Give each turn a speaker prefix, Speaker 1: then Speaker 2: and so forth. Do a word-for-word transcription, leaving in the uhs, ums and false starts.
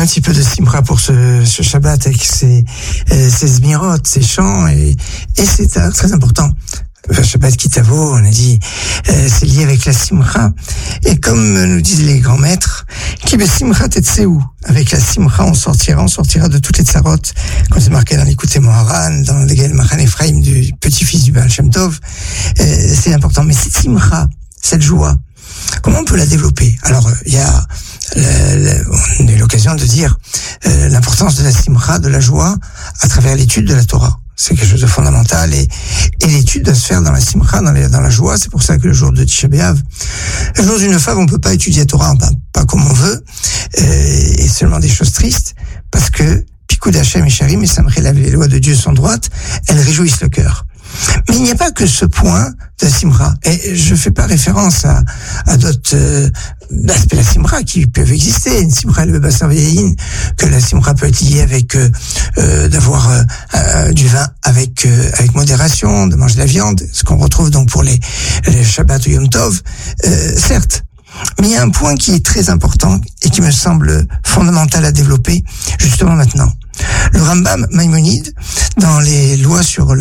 Speaker 1: un petit peu de simra pour ce, ce Shabbat avec ses, ses zmirot, ses chants, et, et c'est très important. Le Shabbat Kitavo, on a dit, euh, c'est lié avec la simcha. Et comme nous disent les grands maîtres, qui be simcha tetseu, avec la simcha, on sortira, on sortira de toutes les tsarot, comme c'est marqué dans l'Écoute Moharan, dans l'Egel Machan Ephraim du petit-fils du Baal Shem Tov. Euh, c'est important. Mais cette simcha, cette joie, comment on peut la développer? Alors, il y a, le, le, on a eu l'occasion de dire euh, l'importance de la simcha, de la joie, à travers l'étude de la Torah. C'est quelque chose de fondamental, et, et l'étude doit se faire dans la simcha, dans, les, dans la joie. C'est pour ça que le jour de Tisha B'Av, le jour d'une fave, on peut pas étudier la Torah, pas, pas comme on veut, euh, et seulement des choses tristes, parce que Pikud Hashem et Sharim et Samré, les lois de Dieu sont droites, elles réjouissent le cœur. Mais il n'y a pas que ce point de la simra. Et je fais pas référence à, à d'autres euh, aspects de la simra qui peuvent exister. Une simra le basarvéine, que la simra peut être liée avec euh, euh, d'avoir euh, euh, du vin avec euh, avec modération, de manger de la viande, ce qu'on retrouve donc pour les, les Shabbat ou Yom Tov, euh, certes. Mais il y a un point qui est très important et qui me semble fondamental à développer justement maintenant. Le Rambam Maïmonide, dans les lois sur